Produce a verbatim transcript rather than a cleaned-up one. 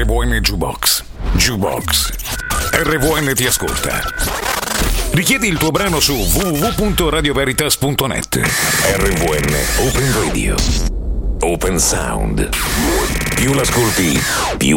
R V N Jukebox. Jukebox. R V N ti ascolta. Richiedi il tuo brano su w w w punto radio veritas punto net. R V N Open Radio. Open Sound. Più l'ascolti, più